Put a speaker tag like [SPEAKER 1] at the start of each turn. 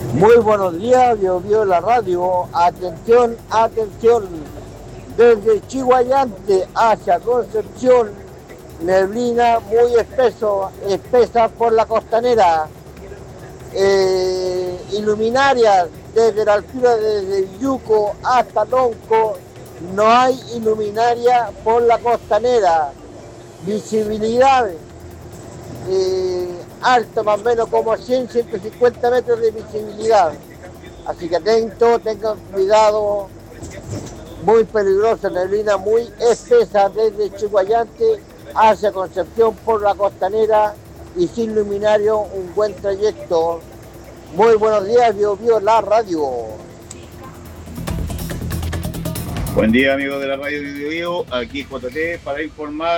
[SPEAKER 1] Muy buenos días, Bio la radio. Atención, atención. Desde Chihuayante hacia Concepción, neblina muy espesa por la costanera. Iluminarias desde la altura desde Yuco hasta Lonco, no hay iluminaria por la costanera. Visibilidad alto, más o menos como 100-150 metros de visibilidad. Así que atento, tengan cuidado, muy peligrosa, neblina muy espesa desde Chihuayante hacia Concepción por la costanera y sin luminario, un buen trayecto. Muy buenos días, Bio la radio.
[SPEAKER 2] Buen día, amigos de la radio Video Vivo. Aquí JT para informar.